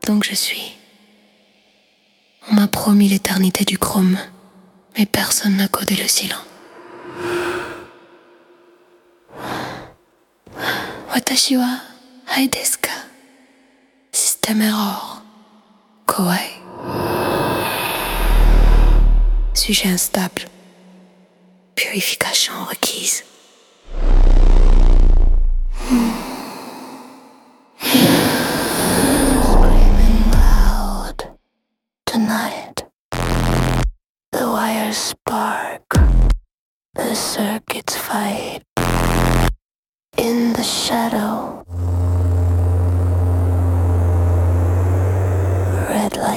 Donc je suis. On m'a promis l'éternité du chrome, mais personne n'a codé le silence. Watashi wa hai desu ka? Système error. Kawaii. Sujet instable. Purification requise. Screaming loud. Tonight, the wires